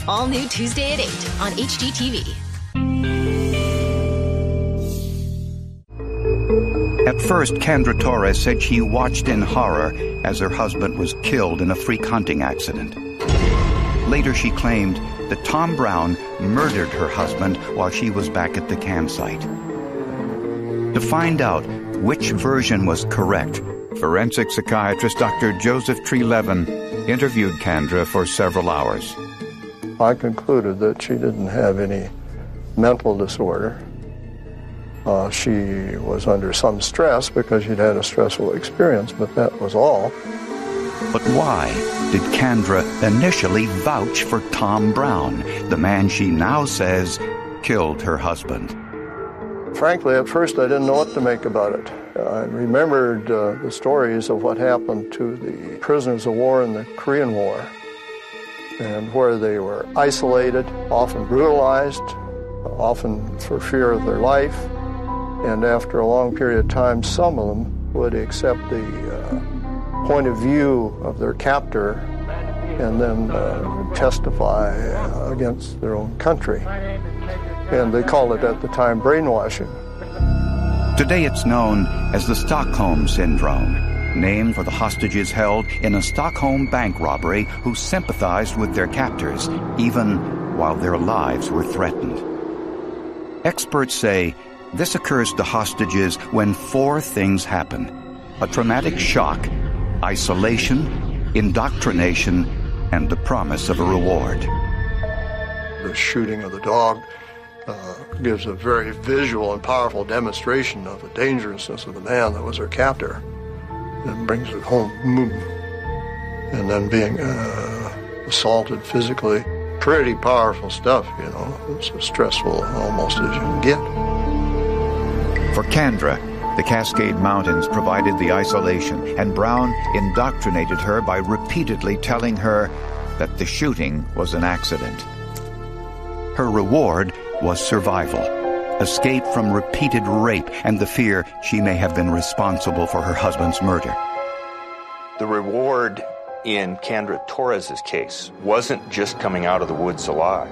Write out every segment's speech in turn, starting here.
All new Tuesday at 8 on HGTV. At first, Kendra Torres said she watched in horror as her husband was killed in a freak hunting accident. Later, she claimed that Tom Brown murdered her husband while she was back at the campsite. To find out which version was correct, forensic psychiatrist Dr. Joseph Trelevin interviewed Kendra for several hours. I concluded that she didn't have any mental disorder. She was under some stress because she'd had a stressful experience, but that was all. But why did Kendra initially vouch for Tom Brown, the man she now says killed her husband? Frankly, at first I didn't know what to make about it. I remembered the stories of what happened to the prisoners of war in the Korean War, and where they were isolated, often brutalized, often for fear of their life. And after a long period of time, some of them would accept the point of view of their captor and then testify against their own country. And they called it at the time brainwashing. Today it's known as the Stockholm Syndrome, named for the hostages held in a Stockholm bank robbery who sympathized with their captors, even while their lives were threatened. Experts say this occurs to hostages when 4 things happen: a traumatic shock, isolation, indoctrination, and the promise of a reward. The shooting of the dog gives a very visual and powerful demonstration of the dangerousness of the man that was her captor, and brings it home. And then being assaulted physically, pretty powerful stuff, you know. It's as stressful almost as you can get. For Kendra, the Cascade Mountains provided the isolation, and Brown indoctrinated her by repeatedly telling her that the shooting was an accident. Her reward was survival, escape from repeated rape, and the fear she may have been responsible for her husband's murder. The reward in Kendra Torres' case wasn't just coming out of the woods alive.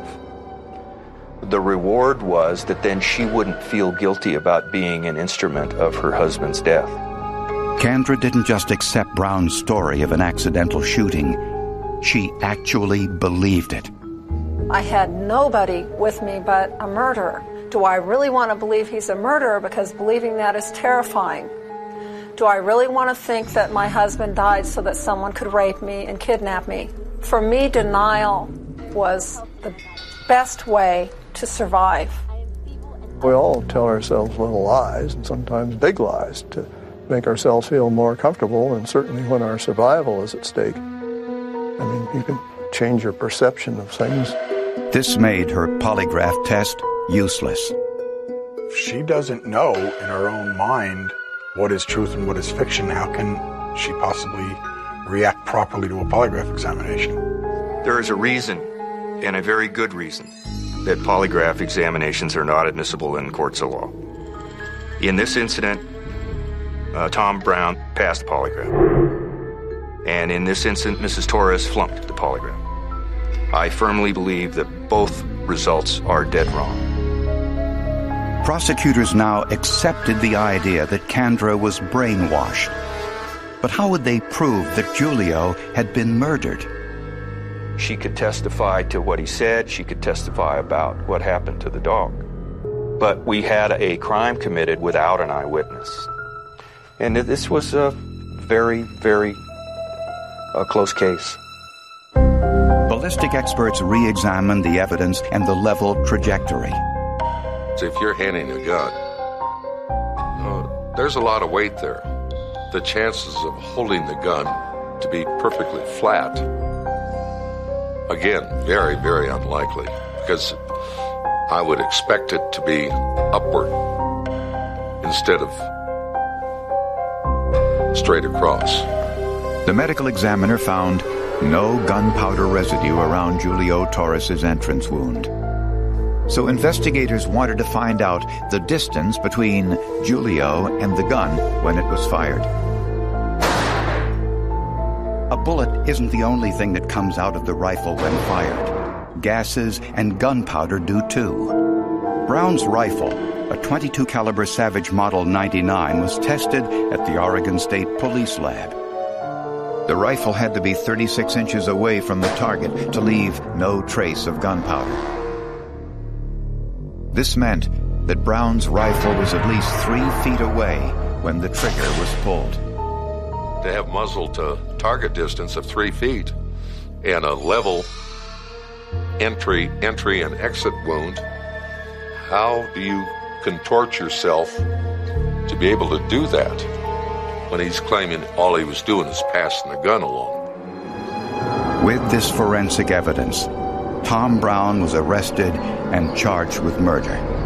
The reward was that then she wouldn't feel guilty about being an instrument of her husband's death. Kendra didn't just accept Brown's story of an accidental shooting. She actually believed it. I had nobody with me but a murderer. Do I really want to believe he's a murderer? Because believing that is terrifying. Do I really want to think that my husband died so that someone could rape me and kidnap me? For me, denial was the best way to survive. We all tell ourselves little lies, and sometimes big lies, to make ourselves feel more comfortable, and certainly when our survival is at stake. I mean, you can change your perception of things. This made her polygraph test useless. If she doesn't know in her own mind what is truth and what is fiction, how can she possibly react properly to a polygraph examination? There is a reason, and a very good reason, that polygraph examinations are not admissible in courts of law. In this incident, Tom Brown passed the polygraph. And in this incident, Mrs. Torres flunked the polygraph. I firmly believe that both results are dead wrong. Prosecutors now accepted the idea that Kendra was brainwashed. But how would they prove that Julio had been murdered? She could testify to what he said. She could testify about what happened to the dog. But we had a crime committed without an eyewitness. And this was a very, very close case. Ballistic experts re-examined the evidence and the level trajectory. So if you're handing a gun, there's a lot of weight there. The chances of holding the gun to be perfectly flat, again, very, very unlikely, because I would expect it to be upward instead of straight across. The medical examiner found no gunpowder residue around Julio Torres' entrance wound. So investigators wanted to find out the distance between Julio and the gun when it was fired. A bullet isn't the only thing that comes out of the rifle when fired. gases, and gunpowder do too. Brown's rifle, a .22 caliber Savage Model 99, was tested at the Oregon State Police Lab. The rifle had to be 36 inches away from the target to leave no trace of gunpowder. This meant that Brown's rifle was at least 3 feet away when the trigger was pulled. To have muzzle to target distance of 3 feet and a level entry and exit wound, how do you contort yourself to be able to do that when he's claiming all he was doing is passing the gun along? With this forensic evidence, Tom Brown was arrested and charged with murder.